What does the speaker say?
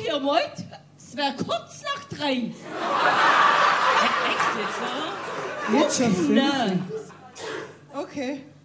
ihr wollt, es wäre kurz nach 3. Echt jetzt, Jetzt schon 5. Na. Okay.